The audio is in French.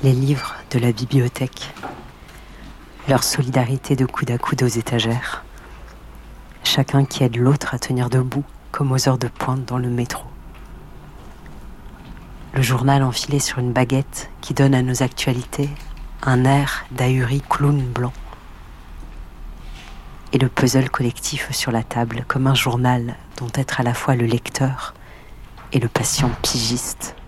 les livres de la bibliothèque, leur solidarité de coude à coude aux étagères, chacun qui aide l'autre à tenir debout comme aux heures de pointe dans le métro. Le journal enfilé sur une baguette qui donne à nos actualités un air d'ahuri clown blanc. Et le puzzle collectif sur la table comme un journal dont être à la fois le lecteur et le patient pigiste.